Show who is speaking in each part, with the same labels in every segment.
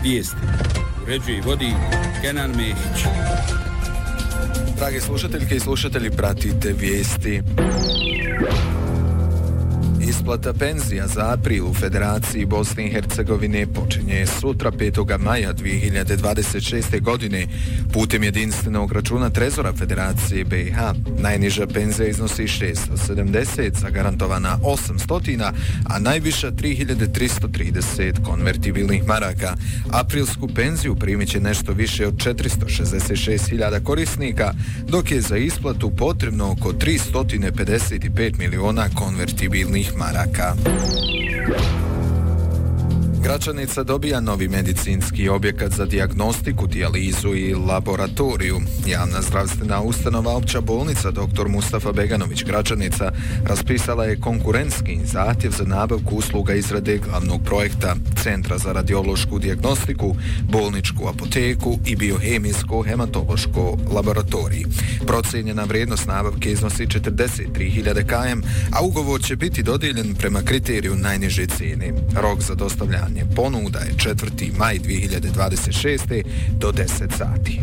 Speaker 1: Vijesti. Uređuje i vodi Kenan Mehić.
Speaker 2: Dragi slušateljke i slušatelji, pratite vijesti. Isplata penzija za april u Federaciji Bosne i Hercegovine počinje sutra 5. maja 2026. godine putem jedinstvenog računa Trezora Federacije BiH. Najniža penzija iznosi 670, zagarantovana 800, a najviša 3330 konvertibilnih maraka. Aprilsku penziju primit će nešto više od 466.000 korisnika, dok je za isplatu potrebno oko 355 miliona konvertibilnih maraka. Gračanica dobija novi medicinski objekat za dijagnostiku, dijalizu i laboratoriju. Javna zdravstvena ustanova Opća bolnica dr. Mustafa Beganović Gračanica raspisala je konkurentski zahtjev za nabavku usluga izrade glavnog projekta Centra za radiološku dijagnostiku, bolničku apoteku i biohemijsko-hematološko laboratorij. Procijenjena vrijednost nabavke iznosi 43.000 km, a ugovor će biti dodijeljen prema kriteriju najniže cijene. Rok za dostavljanje ponuda je 4. maj 2026. do 10 sati.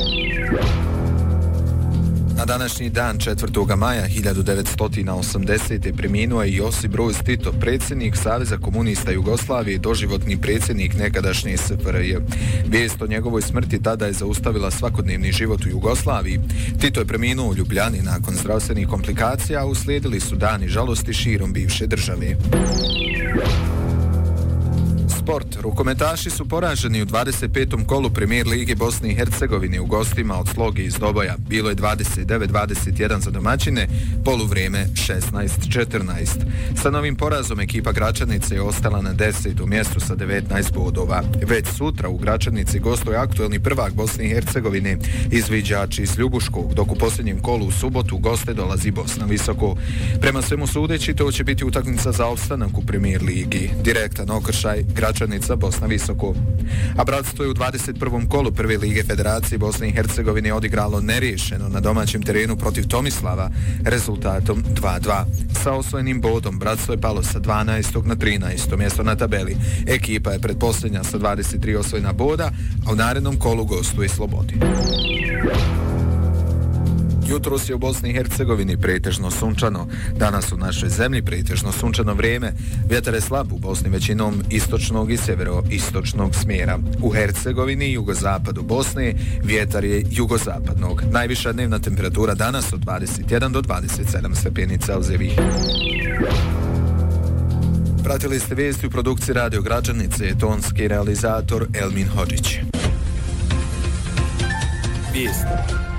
Speaker 2: Na današnji dan 4. maja 1980. preminuo je Josip Broz Tito, predsjednik Saveza komunista Jugoslavije i doživotni predsjednik nekadašnje SFRJ. Vijest o njegovoj smrti tada je zaustavila svakodnevni život u Jugoslaviji. Tito je preminuo u Ljubljani nakon zdravstvenih komplikacija, a uslijedili su dani žalosti širom bivše države. Sport. Rukometaši su poraženi u 25. kolu Premijer Lige Bosne i Hercegovine u gostima od Sloge iz Doboja. Bilo je 29-21 za domaćine, poluvrijeme 16-14. Sa novim porazom ekipa Gračanice je ostala na 10. mjestu sa 19 bodova. Već sutra u Gračanici gostuje aktuelni prvak Bosne i Hercegovine, izviđači iz Ljubuškog, dok u posljednjem kolu u subotu goste dolazi Bosna Visoko. Prema svemu sudeći, to će biti utakmica za opstanak u Premijer Ligi. Direktan okršaj Gračanica Bosna Visoko. A Bratstvo je u 21. kolu Prve lige Federacije Bosne i Hercegovine odigralo neriješeno na domaćem terenu protiv Tomislava rezultatom 2-2. Sa osvojenim bodom Bratstvo je palo sa 12. na 13. mjesto na tabeli. Ekipa je pretposljednja sa 23 osvojena boda, a u narednom kolu gostuje Slobodi. Jutros je u Bosni i Hercegovini pretežno sunčano. Danas u našoj zemlji pretežno sunčano vrijeme. Vjetar je slab u Bosni većinom istočnog i sjeveroistočnog smjera. U Hercegovini i jugozapadu Bosne vjetar je jugozapadnog. Najviša dnevna temperatura danas od 21 do 27 stepeni Celzijevih. Pratili ste vijesti u produkciji Radio Gračanice, tonski realizator Elmin Hodžić.
Speaker 1: Vijesti.